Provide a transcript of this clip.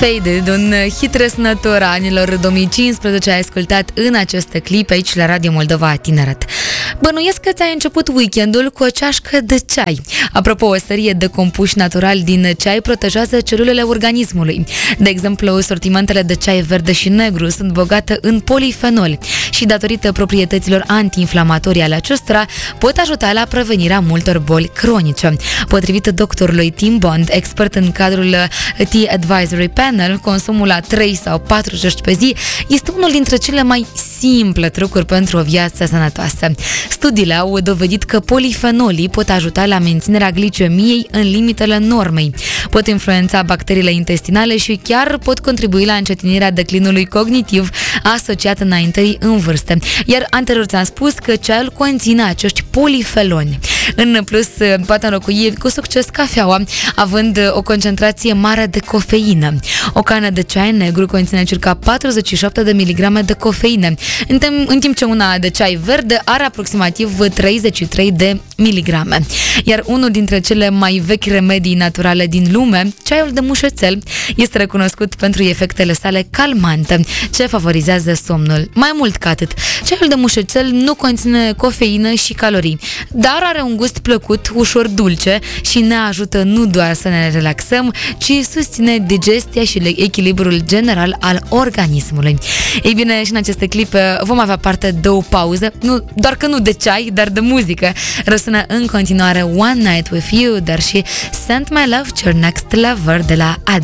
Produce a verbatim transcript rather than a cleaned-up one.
Faded, un hit răsunător a anilor două mii cincisprezece, ai ascultat în acest clip aici la Radio Moldova Tineret. Bănuiesc că ți-ai început weekendul cu o ceașcă de ceai. Apropo, o serie de compuși naturali din ceai protejează celulele organismului. De exemplu, sortimentele de ceai verde și negru sunt bogate în polifenoli și, datorită proprietăților antiinflamatorii ale acestora, pot ajuta la prevenirea multor boli cronice. Potrivit doctorului Tim Bond, expert în cadrul Tea Advisory Panel, consumul la trei sau patru cești pe zi este unul dintre cele mai simple trucuri pentru o viață sănătoasă. Studiile au dovedit că polifenolii pot ajuta la menținerea glicemiei în limitele normei, pot influența bacteriile intestinale și chiar pot contribui la încetinirea declinului cognitiv asociat înaintării în vârstă. Iar anterior ți-am spus că ceaiul conține acești polifenoli. În plus, poate înlocui cu succes cafeaua, având o concentrație mare de cofeină. O cană de ceai negru conține circa patruzeci și șapte de miligrame de cofeină, în timp, în timp ce una de ceai verde are aproximativ treizeci și trei de miligrame. Iar unul dintre cele mai vechi remedii naturale din lume, ceaiul de mușețel, este recunoscut pentru efectele sale calmante, ce favorizează somnul. Mai mult ca atât, ceaiul de mușețel nu conține cofeină și calorii, dar are un gust plăcut, ușor dulce și ne ajută nu doar să ne relaxăm, ci susține digestia și echilibrul general al organismului. Ei bine, și în aceste clipe vom avea parte de o pauză, nu, doar că nu de ceai, dar de muzică. Răsună în continuare One Night With You, dar și Send My Love to Your Next Lover de la Ad.